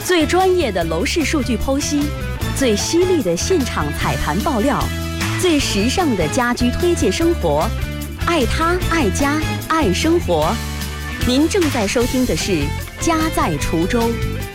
最专业的楼市数据剖析，最犀利的现场踩盘爆料，最时尚的家居推介生活，爱他爱家爱生活。您正在收听的是《家在滁州》。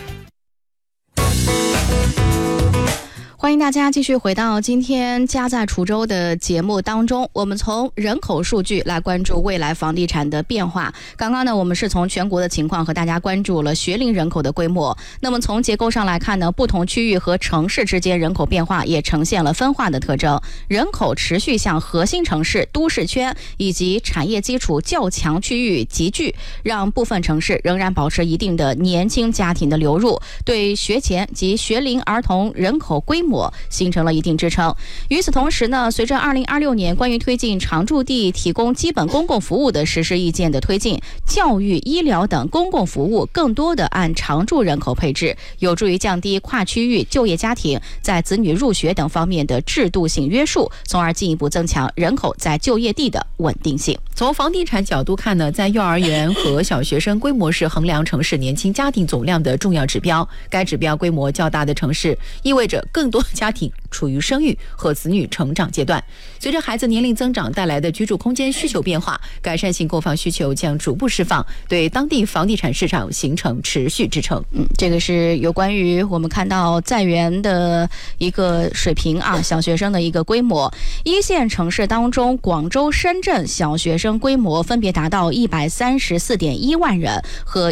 欢迎大家继续回到今天家在滁州的节目当中，我们从人口数据来关注未来房地产的变化。刚刚呢，我们是从全国的情况和大家关注了学龄人口的规模。那么从结构上来看呢，不同区域和城市之间人口变化也呈现了分化的特征。人口持续向核心城市、都市圈以及产业基础较强区域集聚，让部分城市仍然保持一定的年轻家庭的流入，对学前及学龄儿童人口规模形成了一定支撑。与此同时呢，随着2026年关于推进常住地提供基本公共服务的实施意见的推进，教育、医疗等公共服务更多的按常住人口配置，有助于降低跨区域就业家庭在子女入学等方面的制度性约束，从而进一步增强人口在就业地的稳定性。 从房地产角度看呢，在幼儿园和小学生规模是衡量城市年轻家庭总量的重要指标。该指标规模较大的城市，意味着更多家庭处于生育和子女成长阶段。随着孩子年龄增长带来的居住空间需求变化，改善性购房需求将逐步释放，对当地房地产市场形成持续支撑。 这个是有关于我们看到在园的一个水平啊，小学生的一个规模。一线城市当中，广州、深圳小学生规模分别达到134.1万人和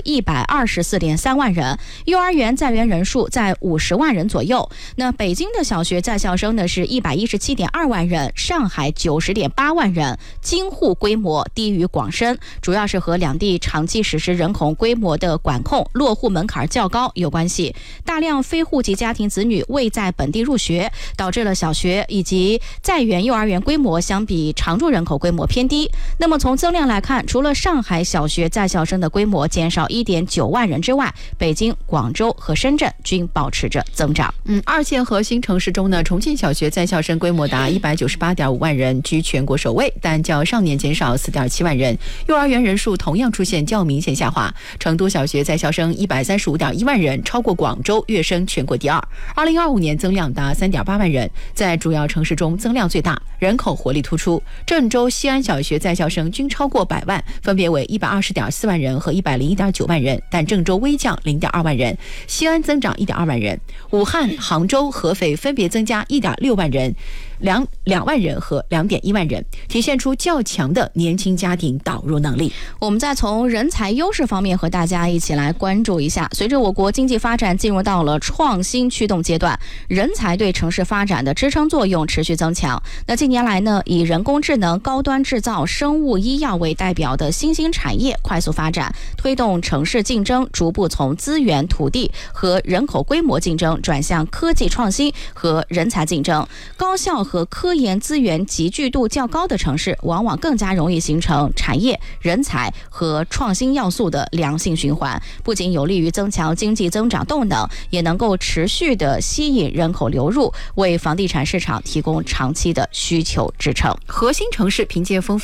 124.3万人，幼儿园在园人数在50万人左右。那北京的小学在校生呢是117.2万人，上海90.8万人，京沪规模低于广深，主要是和两地长期实施人口规模的管控、落户门槛较高有关系。大量非户籍家庭子女未在本地入学，导致了小学以及在园幼儿园规模相比常住人口规模偏低。那么从增量来看，除了上海小学在校生的规模减少1.9万人之外，北京、广州和深圳均保持着增长。 二线核心城市中呢，重庆小学在校生规模达198.5万人，居全国首位，但较上年减少4.7万人。幼儿园人数同样出现较明显下滑。成都小学在校生135.1万人，超过广州，跃升全国第二。2025年增量达3.8万人，在主要城市中增量最大，人口活力突出。郑州、西安小学在校生均超过100万，分别为120.4万人和101.9万人，但郑州微降0.2万人，西安增长1.2万人。武汉、杭州、合肥分别增加1.6万人、2万人和2.1万人，体现出较强的年轻家庭导入能力。 我们再从人才优势方面和大家一起来关注一下。随着我国经济发展进入到了创新驱动阶段，人才对城市发展的支撑作用持续增强。那近年来呢，以人工智能、高端制造、生物医药为代表的新兴产业快速发展，推动城市竞争逐步从资源、土地和人口规模竞争转向科技创新和人才竞争。高校和科研资源集聚度较高的城市，往往更加容易形成产业、人才和创新要素的良性循环，不仅有利于增强经济增长动能，也能够持续的吸引人口流入，为房地产市场提供长期的需求支撑。 核心城市凭借丰富